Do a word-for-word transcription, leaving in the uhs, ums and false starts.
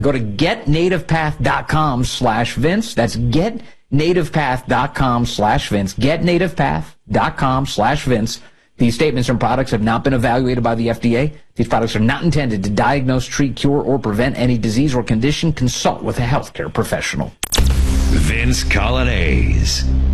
Go to getnativepath.com slash Vince. That's getnativepath.com slash Vince. Getnativepath.com slash Vince. These statements and products have not been evaluated by the F D A. These products are not intended to diagnose, treat, cure, or prevent any disease or condition. Consult with a healthcare professional. Vince Coglianese.